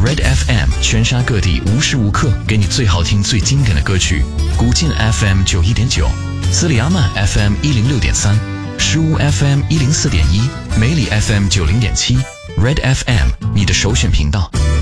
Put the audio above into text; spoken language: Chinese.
Red FM 全沙各地无时无刻给你最好听最经典的歌曲。古晋 FM 91.9，斯里阿曼 FM 106.3，诗屋 FM 104.1，梅里 FM 90.7，Red FM 你的首选频道。